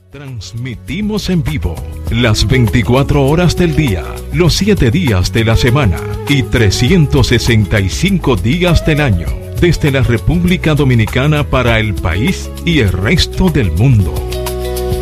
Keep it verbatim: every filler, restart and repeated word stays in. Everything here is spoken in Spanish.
Transmitimos en vivo las veinticuatro horas del día, los siete días de la semana y trescientos sesenta y cinco días del año, desde la República Dominicana para el país y el resto del mundo.